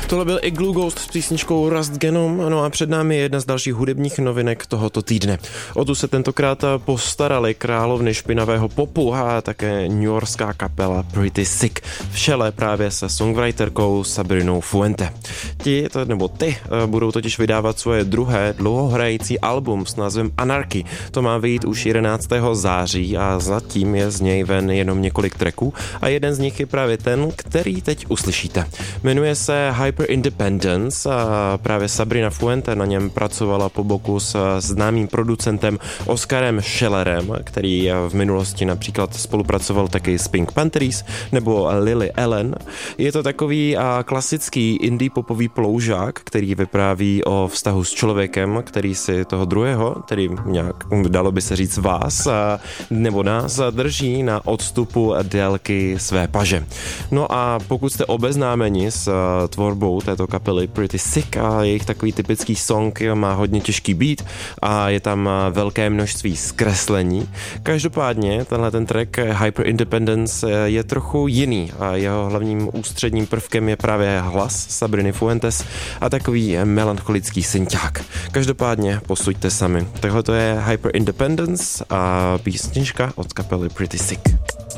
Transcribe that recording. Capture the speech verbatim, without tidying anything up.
Tohle byl Igloo Ghost s písničkou Rust Genom, no a před námi je jedna z dalších hudebních novinek tohoto týdne. O tu se tentokrát postarali královny špinavého popu a také newyorská kapela Pretty Sick v čele právě se songwriterkou Sabrinou Fuente. Ti, nebo ty, budou totiž vydávat svoje druhé dlouhohrající album s názvem Anarchy. To má vyjít už jedenáctého září a zatím je z něj ven jenom několik tracků a jeden z nich je právě ten, který teď uslyšíte. Jmenuje se Hyper Independence a právě Sabrina Fuente na něm pracovala po boku s známým producentem Oscarem Schellerem, který v minulosti například spolupracoval taky s Pink Panthers nebo Lily Allen. Je to takový klasický indie popový ploužák, který vypráví o vztahu s člověkem, který si toho druhého, tedy nějak dalo by se říct vás nebo nás, drží na odstupu délky své paže. No a pokud jste obeznámeni s tvorbou této kapely Pretty Sick a jejich takový typický song má hodně těžký beat a je tam velké množství zkreslení. Každopádně tenhle ten track Hyper Independence je trochu jiný a jeho hlavním ústředním prvkem je právě hlas Sabriny Fuentes a takový melancholický synťák. Každopádně posuďte sami. Takhle to je Hyper Independence a písnička od kapely Pretty Sick.